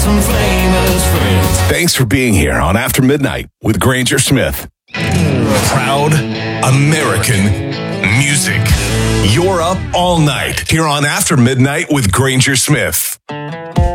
some famous friends. Thanks for being here on After Midnight with Granger Smith. Proud American music. You're up all night here on After Midnight with Granger Smith.